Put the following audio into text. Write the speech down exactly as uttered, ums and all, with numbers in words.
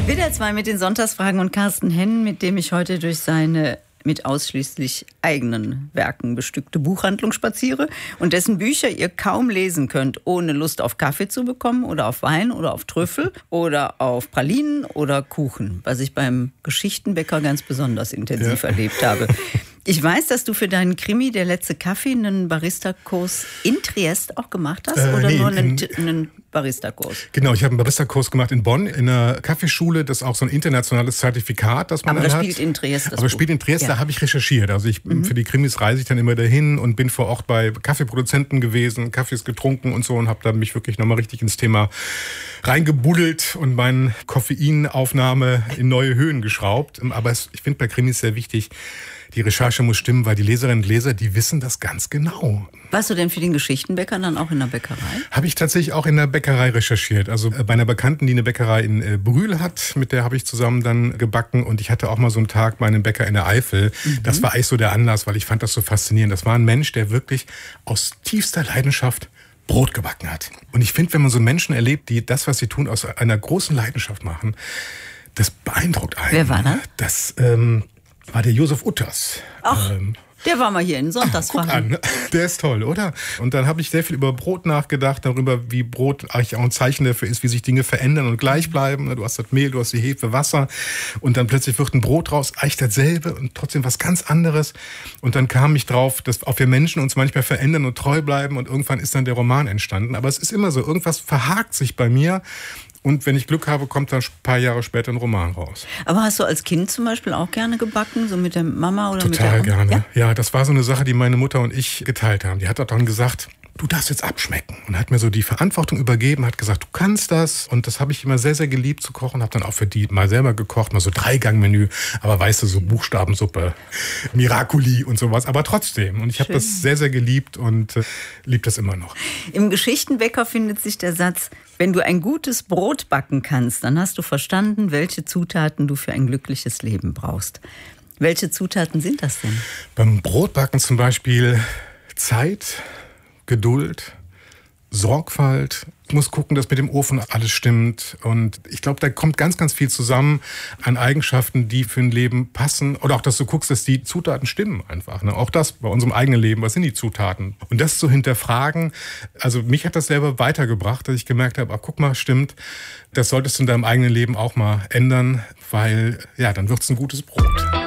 W D R zwei mit den Sonntagsfragen und Carsten Henn, mit dem ich heute durch seine mit ausschließlich eigenen Werken bestückte Buchhandlung spaziere und dessen Bücher ihr kaum lesen könnt, ohne Lust auf Kaffee zu bekommen oder auf Wein oder auf Trüffel oder auf Pralinen oder Kuchen, was ich beim Geschichtenbäcker ganz besonders intensiv ja. erlebt habe. Ich weiß, dass du für deinen Krimi Der letzte Kaffee einen Barista-Kurs in Triest auch gemacht hast äh, oder nee, nur einen, in, einen Barista-Kurs? Genau, ich habe einen Barista-Kurs gemacht in Bonn in einer Kaffeeschule. Das ist auch so ein internationales Zertifikat, das man Aber dann das hat. spielt in Triest. Das Aber spielt in Triest, ja. da habe ich recherchiert. Also ich mhm. für die Krimis reise ich dann immer dahin und bin vor Ort bei Kaffeeproduzenten gewesen, Kaffees getrunken und so und habe da mich wirklich nochmal richtig ins Thema reingebuddelt und meine Koffeinaufnahme in neue Höhen geschraubt. Aber es, ich finde bei Krimis sehr wichtig, die Recherche muss stimmen, weil die Leserinnen und Leser, die wissen das ganz genau. Warst du denn für den Geschichtenbäcker dann auch in der Bäckerei? Habe ich tatsächlich auch in der Bäckerei recherchiert. Also bei einer Bekannten, die eine Bäckerei in Brühl hat, mit der habe ich zusammen dann gebacken. Und ich hatte auch mal so einen Tag meinen Bäcker in der Eifel. Mhm. Das war eigentlich so der Anlass, weil ich fand das so faszinierend. Das war ein Mensch, der wirklich aus tiefster Leidenschaft Brot gebacken hat. Und ich finde, wenn man so Menschen erlebt, die das, was sie tun, aus einer großen Leidenschaft machen, das beeindruckt einen. Wer war das? Das ähm, war der Josef Utters. Ach, ähm, der war mal hier in Sonntagsfragen. Guck an, der ist toll, oder? Und dann habe ich sehr viel über Brot nachgedacht, darüber, wie Brot eigentlich auch ein Zeichen dafür ist, wie sich Dinge verändern und gleich bleiben. Du hast das Mehl, du hast die Hefe, Wasser und dann plötzlich wird ein Brot raus, eigentlich dasselbe und trotzdem was ganz anderes. Und dann kam ich drauf, dass auch wir Menschen uns manchmal verändern und treu bleiben und irgendwann ist dann der Roman entstanden. Aber es ist immer so, irgendwas verhakt sich bei mir. Und wenn ich Glück habe, kommt dann ein paar Jahre später ein Roman raus. Aber hast du als Kind zum Beispiel auch gerne gebacken, so mit der Mama oder Total mit der gerne. Ja? ja, das war so eine Sache, die meine Mutter und ich geteilt haben. Die hat auch dann gesagt, du darfst jetzt abschmecken. Und hat mir so die Verantwortung übergeben, hat gesagt, du kannst das. Und das habe ich immer sehr, sehr geliebt zu kochen. Habe dann auch für die mal selber gekocht, mal so Dreigang-Menü. Aber weißt du, so Buchstabensuppe, Miracoli und sowas. Aber trotzdem. Und ich habe das sehr, sehr geliebt und äh, liebe das immer noch. Im Geschichtenbäcker findet sich der Satz, wenn du ein gutes Brot backen kannst, dann hast du verstanden, welche Zutaten du für ein glückliches Leben brauchst. Welche Zutaten sind das denn? Beim Brotbacken zum Beispiel Zeit, Geduld, Sorgfalt. Ich muss gucken, dass mit dem Ofen alles stimmt. Und ich glaube, da kommt ganz, ganz viel zusammen an Eigenschaften, die für ein Leben passen. Oder auch, dass du guckst, dass die Zutaten stimmen einfach. Ne? Auch das bei unserem eigenen Leben. Was sind die Zutaten? Und das zu hinterfragen, also mich hat das selber weitergebracht, dass ich gemerkt habe, ach, guck mal, stimmt, das solltest du in deinem eigenen Leben auch mal ändern, weil ja, dann wird es ein gutes Brot.